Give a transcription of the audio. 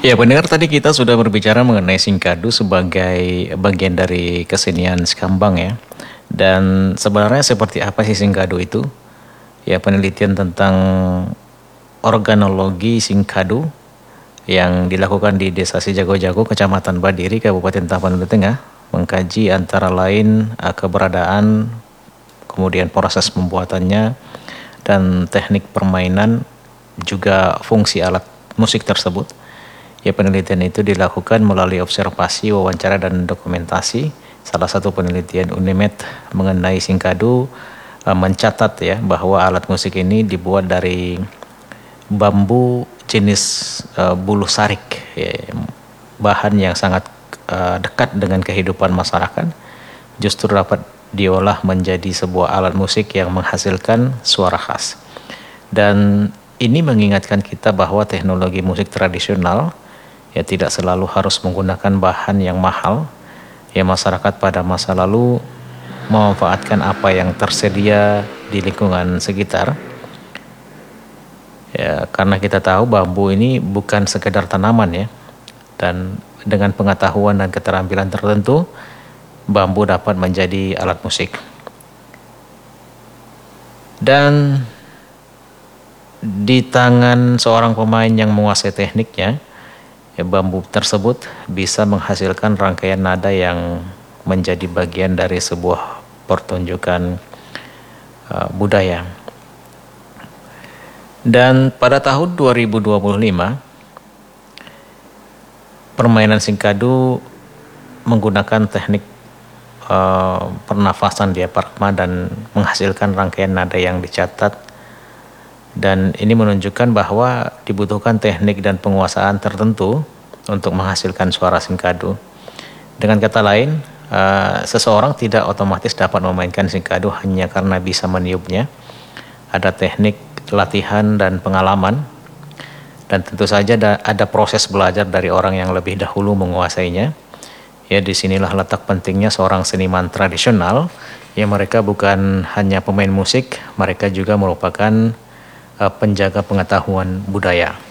Ya, pendengar, tadi kita sudah berbicara mengenai singkadu sebagai bagian dari kesenian skambang ya. Dan sebenarnya seperti apa sih singkadu itu? Ya, penelitian tentang organologi singkadu yang dilakukan di Desa Sijago-Jago, Kecamatan Badiri, Kabupaten Tapanuli Tengah, mengkaji antara lain keberadaan, kemudian proses pembuatannya, dan teknik permainan, juga fungsi alat musik tersebut. Ya, penelitian itu dilakukan melalui observasi, wawancara, dan dokumentasi. Salah satu penelitian UNIMED mengenai singkadu mencatat ya bahwa alat musik ini dibuat dari bambu jenis bulu sarik, ya, bahan yang sangat dekat dengan kehidupan masyarakat, justru dapat diolah menjadi sebuah alat musik yang menghasilkan suara khas. Dan ini mengingatkan kita bahwa teknologi musik tradisional ya tidak selalu harus menggunakan bahan yang mahal. Ya, masyarakat pada masa lalu memanfaatkan apa yang tersedia di lingkungan sekitar. Ya, karena kita tahu bambu ini bukan sekedar tanaman ya. Dan dengan pengetahuan dan keterampilan tertentu, bambu dapat menjadi alat musik. Dan di tangan seorang pemain yang menguasai tekniknya, ya, bambu tersebut bisa menghasilkan rangkaian nada yang menjadi bagian dari sebuah pertunjukan budaya. Dan pada tahun 2025, permainan singkadu menggunakan teknik pernafasan diafragma dan menghasilkan rangkaian nada yang dicatat. Dan ini menunjukkan bahwa dibutuhkan teknik dan penguasaan tertentu untuk menghasilkan suara singkadu. Dengan kata lain, seseorang tidak otomatis dapat memainkan singkadu hanya karena bisa meniupnya. Ada teknik, latihan, dan pengalaman. Dan tentu saja ada proses belajar dari orang yang lebih dahulu menguasainya. Ya, disinilah letak pentingnya seorang seniman tradisional. Ya, mereka bukan hanya pemain musik, mereka juga merupakan penjaga pengetahuan budaya.